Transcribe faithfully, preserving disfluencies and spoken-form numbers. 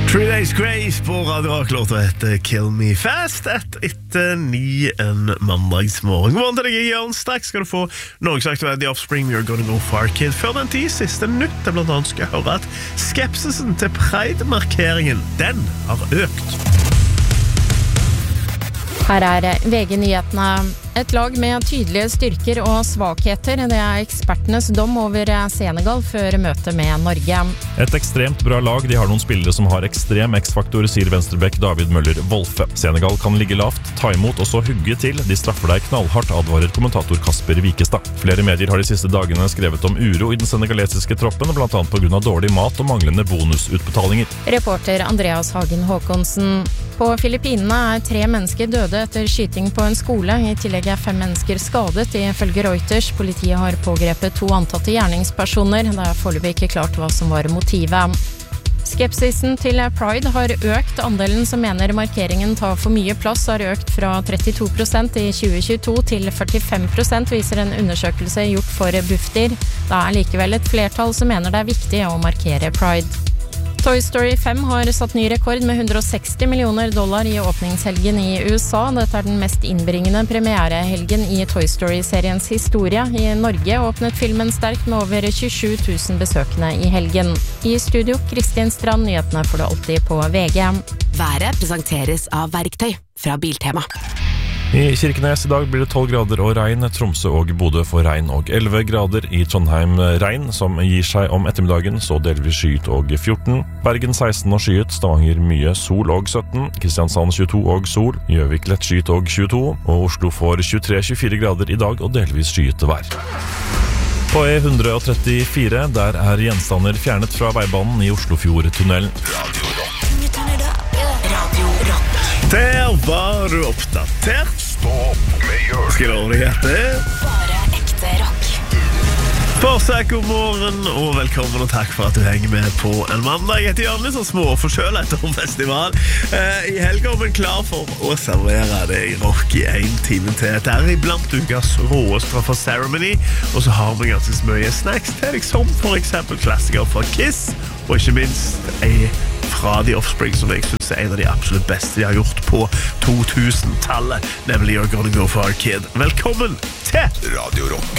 Three Days Grace på Radio Rock. Låta heter Kill Me Fast ett etter ni en mandagsmorgen. God morgen til deg, Jørn. Straks skal du få Norges aktuelle The Offspring, You're Gonna Go Far Kid. Før den tid, siste nytt er blant annet skal jeg høre at skepsisen til Pride-markeringen, den har økt. Her er V G-nyhetene. Et lag med tydelige styrker og svakheter. Det er ekspertenes dom over Senegal før møtet med Norge. Et ekstremt bra lag. De har noen spillere som har ekstrem X-faktor, sier venstrebekk David Møller Wolfe. Senegal kan ligge lavt, ta imot og så hugge til. De straffer deg knallhardt, advarer kommentator Kasper Vikestad. Flere medier har de siste dagene skrevet om uro i den senegalesiske troppen, blant annet på grunn av dårlig mat og manglende bonusutbetalinger. Reporter Andreas Hagen Håkonsen. På Filippinene er tre mennesker døde etter skyting på en skole. I tillegg er fem mennesker skadet, ifølge Reuters. Politiet har pågrepet to antatte gjerningspersoner. Det er foreløpig ikke klart hva som var motivet. Skepsisen til Pride har økt. Andelen som mener markeringen tar for mye plass har økt fra trettito prosent i tjue tjueto til førtifem prosent, viser en undersøkelse gjort for Bufdir. Det er likevel et flertall som mener det er viktig å markere Pride. Toy Story fem har satt ny rekord med hundre og seksti millioner dollar i åpningshelgen i U S A. Dette er den mest innbringende premierehelgen i Toy Story-seriens historie. I Norge åpnet filmen sterkt med over tjuesju tusen besøkende i helgen. I studio, Kristin Strand, nyhetene får du alltid på V G. Været presenteres av Verktøy fra Biltema. I Kirkenes i dag blir det tolv grader og regn. Tromsø og Bodø får regn og elleve grader. I Trondheim regn, som gir seg om ettermiddagen, så delvis skyet og fjorten. Bergen seksten og skyet, Stavanger mye sol og sytten. Kristiansand tjueto og sol. Gjøvik lett skyet og tjueto. Og Oslo får tjuetre til tjuefire grader i dag og delvis skyet vær. På E ett hundre og trettifire, der er gjenstander fjernet fra veibanen i Oslofjordtunnelen. Radio Rock. Radio Rock. Der var du oppdatert. Stå opp med Jørgen. Skal du høre Bare ekte rock. Forsøk, god morgen og velkommen og takk for at du henger med på en mandag. Jeg heter Jørgen, litt sånn småforkjølet etter en festival. Eh, I helgen er vi klar for å servere deg rock i en time til. Det er iblant ukas råeste fra Ceremony, og så har vi ganske mye snacks til deg, som for eksempel klassikere fra Kiss, og ikke minst en fra The Offspring, som jeg synes er en av de absolutt beste de har gjort på to tusen-tallet, nemlig You're Gonna Go Far Kid. Velkommen til Radio Rock.